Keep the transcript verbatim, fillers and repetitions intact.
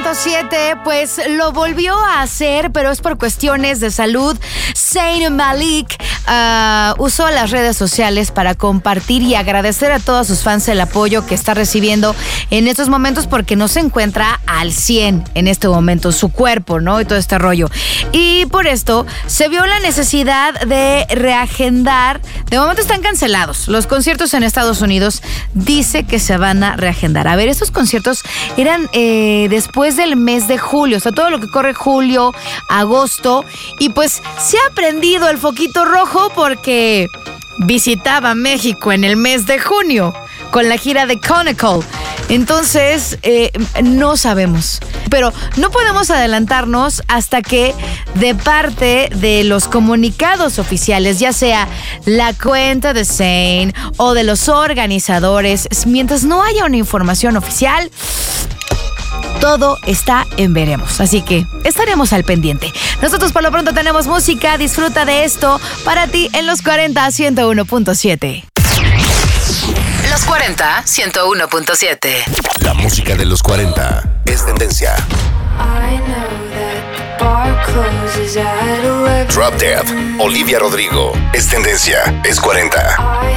punto siete, pues lo volvió a hacer, pero es por cuestiones de salud. Zayn Malik uh, usó las redes sociales para compartir y agradecer a todos sus fans el apoyo que está recibiendo en estos momentos, porque no se encuentra al cien en este momento su cuerpo, ¿no? Y todo este rollo. Y por esto se vio la necesidad de reagendar. De momento están cancelados los conciertos en Estados Unidos. Dice que se van a reagendar. A ver, estos conciertos eran eh, después del mes de julio, o sea, todo lo que corre julio, agosto, y pues se ha prendido el foquito rojo porque visitaba México en el mes de junio con la gira de Chronicle. Entonces, eh, no sabemos. Pero no podemos adelantarnos hasta que de parte de los comunicados oficiales, ya sea la cuenta de Zayn o de los organizadores, mientras no haya una información oficial, todo está en veremos. Así que estaremos al pendiente. Nosotros por lo pronto tenemos música. Disfruta de esto para ti en Los cuarenta, ciento uno punto siete. Los cuarenta, ciento uno punto siete. La música de los cuarenta es tendencia. Drop Dead, Olivia Rodrigo. Es tendencia, es cuarenta.